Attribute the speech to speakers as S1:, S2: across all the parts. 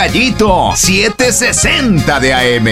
S1: Gallito 760 de AM.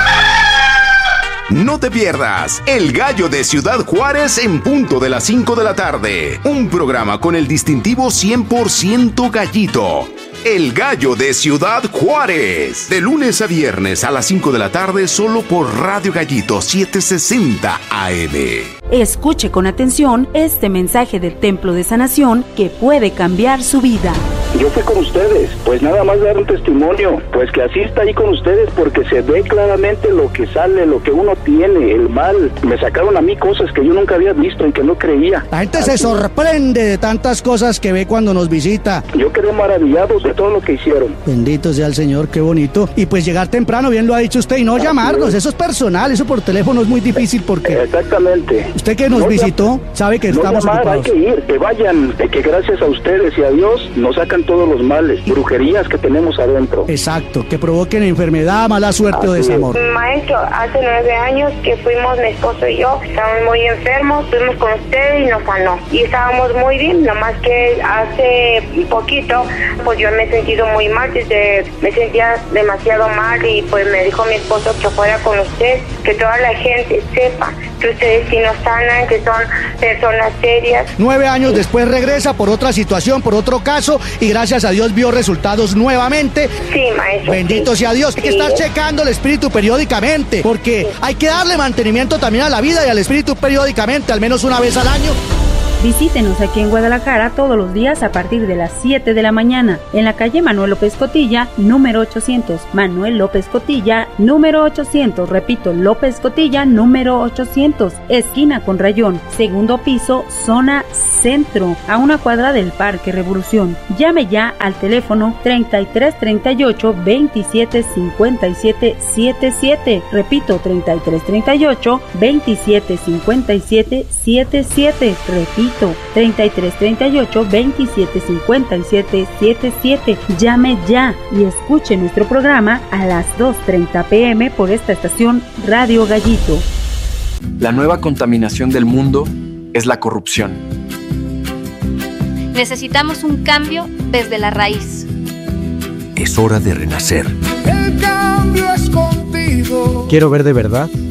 S1: No te pierdas El Gallo de Ciudad Juárez en punto de las 5 de la tarde. Un programa con el distintivo 100% Gallito. El Gallo de Ciudad Juárez. De lunes a viernes a las 5 de la tarde solo por Radio Gallito 760 AM.
S2: Escuche con atención este mensaje del Templo de Sanación que puede cambiar su vida.
S3: Yo fui con ustedes, pues nada más dar un testimonio, pues que asista ahí con ustedes porque se ve claramente lo que sale, lo que uno tiene, el mal. Me sacaron a mí cosas que yo nunca había visto, en que no creía.
S4: La gente se sorprende de tantas cosas que ve cuando nos visita.
S3: Yo quedé maravillado de todo lo que hicieron.
S4: Bendito sea el Señor, qué bonito. Y pues llegar temprano, bien lo ha dicho usted, y no llamarnos, eso es personal, eso por teléfono es muy difícil porque...
S3: Exactamente.
S4: Usted que nos visitó, sabe que estamos ocupados.
S3: Hay que ir, que vayan, que gracias a ustedes y a Dios nos sacan todos los males, brujerías que tenemos adentro.
S4: Exacto, que provoquen enfermedad, mala suerte o desamor.
S5: Maestro, hace 9 años que fuimos mi esposo y yo, estábamos muy enfermos, fuimos con usted y nos sanó. Y estábamos muy bien, nomás que hace poquito, pues yo me he sentido muy mal, me sentía demasiado mal y pues me dijo mi esposo que fuera con usted, que toda la gente sepa que ustedes sí nos sanan, que son personas serias.
S4: 9 años después regresa por otra situación, por otro caso, y gracias a Dios vio resultados nuevamente.
S5: Sí, maestro.
S4: Bendito sea Dios. Hay que estar checando el espíritu periódicamente, porque hay que darle mantenimiento también a la vida y al espíritu periódicamente, al menos una vez al año.
S2: Visítenos aquí en Guadalajara todos los días a partir de las 7 de la mañana, en la calle Manuel López Cotilla, número 800. Manuel López Cotilla, número 800. Repito, López Cotilla, número 800. Esquina con Rayón, segundo piso, zona centro, a una cuadra del Parque Revolución. Llame ya al teléfono 3338 27 57 77. Repito, 3338 27 57 77. Repito, 3338 27 57 77. Llame ya y escuche nuestro programa a las 2:30 p.m. por esta estación Radio Gallito.
S6: La nueva contaminación del mundo es la corrupción.
S7: Necesitamos un cambio desde la raíz.
S1: Es hora de renacer.
S8: El cambio es contigo.
S9: Quiero ver de verdad